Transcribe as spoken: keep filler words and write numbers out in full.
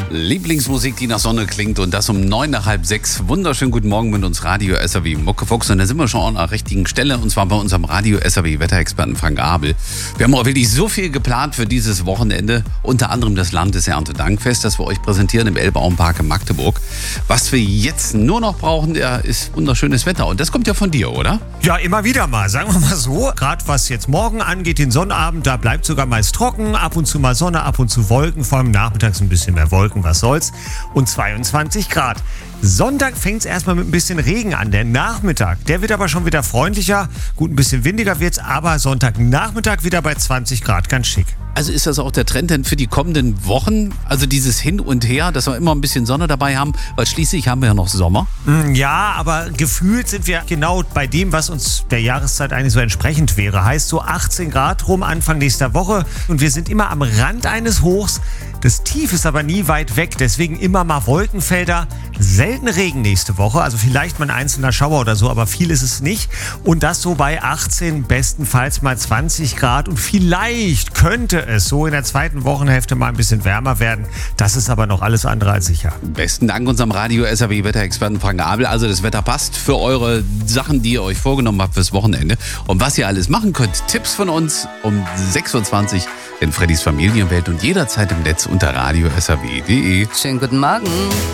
Lieblingsmusik, die nach Sonne klingt und das um neun nach halb sechs. Wunderschönen guten Morgen mit uns Radio S R W Muckefuchs. Und da sind wir schon an der richtigen Stelle und zwar bei unserem Radio S R W Wetterexperten Frank Abel. Wir haben auch wirklich so viel geplant für dieses Wochenende. Unter anderem das Landeserntedankfest, das wir euch präsentieren im Elbauenpark in Magdeburg. Was wir jetzt nur noch brauchen, ja, ist wunderschönes Wetter. Und das kommt ja von dir, oder? Ja, immer wieder mal, sagen wir mal so. Gerade was jetzt morgen angeht, den Sonnabend, da bleibt sogar meist trocken. Ab und zu mal Sonne, ab und zu Wolken. Vor allem nachmittags ein bisschen mehr Wolken, was soll's. Und zweiundzwanzig Grad. Sonntag fängt es erstmal mit ein bisschen Regen an. Der Nachmittag, der wird aber schon wieder freundlicher. Gut, ein bisschen windiger wird's, aber Sonntagnachmittag wieder bei zwanzig Grad. Ganz schick. Also ist das auch der Trend denn für die kommenden Wochen? Also dieses Hin und Her, dass wir immer ein bisschen Sonne dabei haben, weil schließlich haben wir ja noch Sommer. Ja, aber gefühlt sind wir genau bei dem, was uns der Jahreszeit eigentlich so entsprechend wäre. Heißt so achtzehn Grad rum Anfang nächster Woche und wir sind immer am Rand eines Hochs. Das Tief ist aber nie weit weg, deswegen immer mal Wolkenfelder. Selten Regen nächste Woche, also vielleicht mal ein einzelner Schauer oder so, aber viel ist es nicht. Und das so bei achtzehn, bestenfalls mal zwanzig Grad. Und vielleicht könnte es so in der zweiten Wochenhälfte mal ein bisschen wärmer werden. Das ist aber noch alles andere als sicher. Besten Dank unserem Radio S R W Wetterexperten Frank Abel. Also das Wetter passt für eure Sachen, die ihr euch vorgenommen habt fürs Wochenende. Und was ihr alles machen könnt, Tipps von uns um sechs Uhr zwanzig in Freddys Familienwelt und jederzeit im Netz unter radio s r w punkt d e. Schönen guten Morgen.